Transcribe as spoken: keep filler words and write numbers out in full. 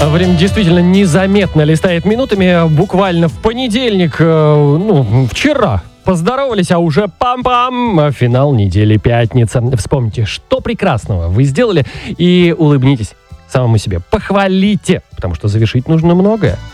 Время действительно незаметно листает минутами. Буквально в понедельник, э, ну, вчера поздоровались, а уже пам-пам, финал недели пятница. Вспомните, что прекрасного вы сделали, и улыбнитесь самому себе. Похвалите, потому что завершить нужно многое.